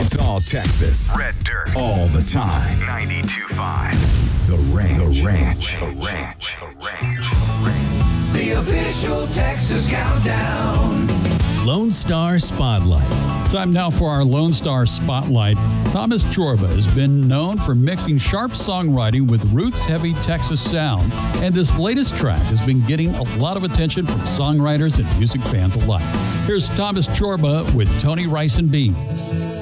It's all Texas. Red Dirt. All the time. 92.5. The Ranch. The Ranch. The official Texas Countdown. Lone Star Spotlight. Time now for our Lone Star Spotlight. Thomas Chorba has been known for mixing sharp songwriting with roots-heavy Texas sound, and this latest track has been getting a lot of attention from songwriters and music fans alike. Here's Thomas Chorba with Tony Rice and Beans.